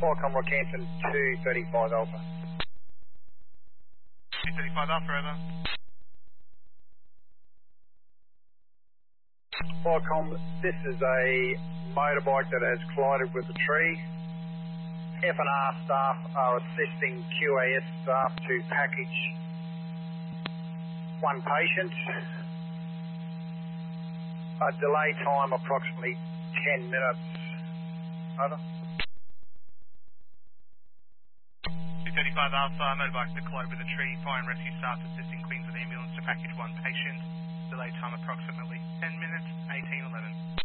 Qualcomm Rockhampton 235 Alpha. 235 Alpha, over. Qualcomm, this is a motorbike that has collided with a tree. F&R staff are assisting QAS staff to package one patient. A delay time approximately 10 minutes. Over. 235 Alpha, motorbike that collided with a tree. Fire and rescue staff assisting Queensland Ambulance to package one patient. Delay time approximately 10 minutes, 18:11.